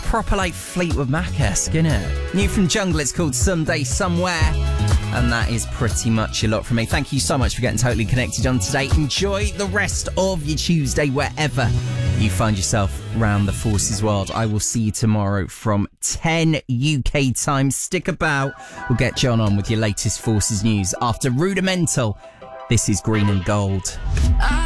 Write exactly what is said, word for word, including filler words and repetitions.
proper like Fleetwood Mac-esque, isn't it? New from Jungle, it's called Someday Somewhere. And that is pretty much a lot from me. Thank you so much for getting totally connected on today. Enjoy the rest of your Tuesday wherever you find yourself around the Forces world. I will see you tomorrow from ten U K time. Stick about. We'll get John on with your latest Forces news. After Rudimental, this is Green and Gold.